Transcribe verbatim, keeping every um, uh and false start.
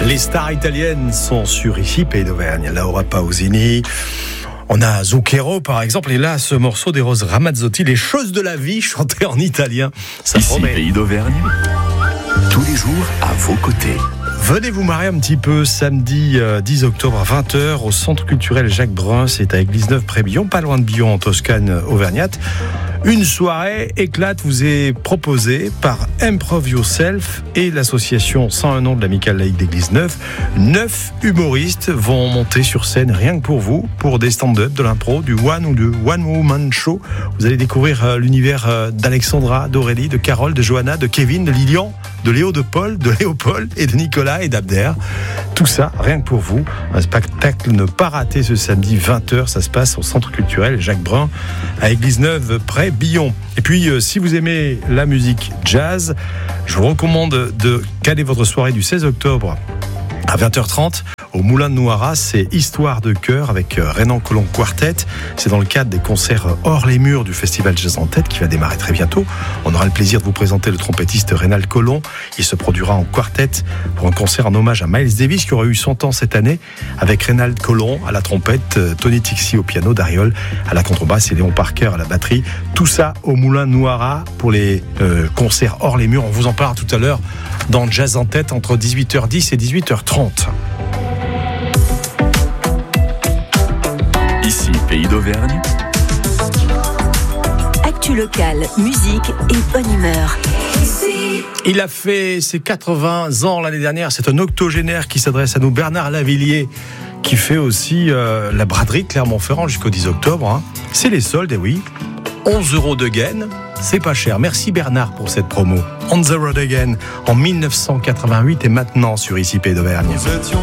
Les stars italiennes sont sur ici, Pays d'Auvergne. Laura Pausini. On a Zucchero par exemple, et là ce morceau des Roses Ramazzotti, Les choses de la vie chanté en italien. Ça Ici promet. Pays d'Auvergne, tous les jours à vos côtés. Venez vous marrer un petit peu samedi dix octobre à vingt heures au Centre culturel Jacques Brun, c'est à Église-Neuve-près-Billon, pas loin de Billon en Toscane auvergnate. Une soirée éclate vous est proposée par Improv Yourself et l'association cent un ans de l'Amicale laïque d'Église-Neuve. Neuf humoristes vont monter sur scène rien que pour vous, pour des stand-up, de l'impro, du one ou du one-woman show. Vous allez découvrir l'univers d'Alexandra, d'Aurélie, de Carole, de Johanna, de Kevin, de Lilian, de Léo, de Paul, de Léopold et de Nicolas et d'Abder. Tout ça, rien que pour vous. Un spectacle ne pas rater ce samedi vingt heures. Ça se passe au Centre culturel Jacques Brun à Église-Neuve, près Billon. Et puis, euh, si vous aimez la musique jazz, je vous recommande de caler votre soirée du seize octobre à vingt heures trente au Moulin de Noiras. C'est Histoire de cœur avec Renan Colomb Quartet. C'est dans le cadre des concerts hors les murs du Festival Jazz en Tête qui va démarrer très bientôt. On aura le plaisir de vous présenter le trompettiste Renan Colomb. Il se produira en quartet pour un concert en hommage à Miles Davis qui aurait eu cent ans cette année, avec Renan Colomb à la trompette, Tony Tixi au piano, Dariol à la contrebasse et Léon Parker à la batterie. Tout ça au Moulin de Noiras pour les euh, concerts hors les murs. On vous en parle tout à l'heure dans Jazz en Tête entre dix-huit heures dix et dix-huit heures trente. Ici Pays d'Auvergne. Actu locale, musique et bonne humeur. Il a fait ses quatre-vingts ans l'année dernière. C'est un octogénaire qui s'adresse à nous. Bernard Lavillier, qui fait aussi euh, la braderie de Clermont-Ferrand jusqu'au dix octobre. Hein. C'est les soldes, et oui. onze euros de gaine, c'est pas cher. Merci Bernard pour cette promo. On the Road Again en mille neuf cent quatre-vingt-huit et maintenant sur Ici Pays d'Auvergne.